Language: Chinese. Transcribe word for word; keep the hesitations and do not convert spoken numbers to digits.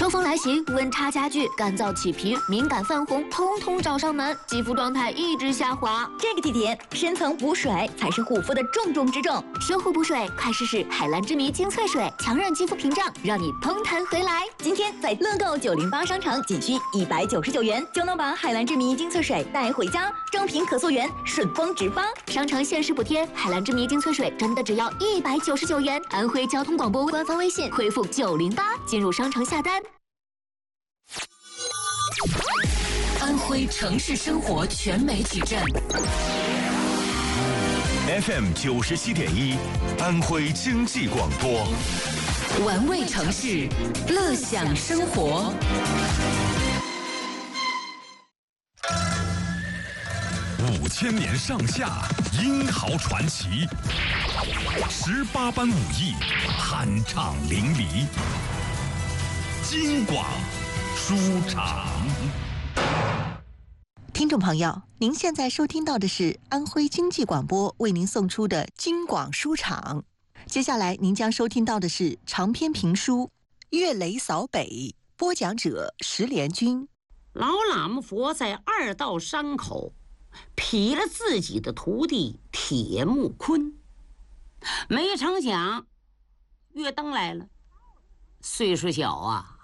秋风来袭，温差加剧，干燥起皮、敏感泛红，通通找上门，肌肤状态一直下滑。 这个季节，深层补水才是护肤的重中之重。 修护补水，快试试海蓝之谜精粹水，强韧肌肤屏障，让你嘭弹回来。 今天在乐购九零八商城，仅需一百九十九元就能把海蓝之谜精粹水带回家，正品可溯源，顺丰直发。 商城限时补贴，海蓝之谜精粹水真的只要一百九十九元。安徽交通广播官方微信回复九零八进入商城下单。 安徽城市生活全媒体站 F M 九十七点一，安徽经济广播， 玩味城市，乐享生活。 五千年上下，英豪传奇，十八般武艺，酣畅淋漓。京广书场。 听众朋友，您现在收听到的是安徽经济广播为您送出的京广书场。接下来您将收听到的是长篇评书《岳雷扫北》，播讲者石连军。 老喇嘛佛在二道山口劈了自己的徒弟铁木坤，没成想岳登来了，岁数小啊，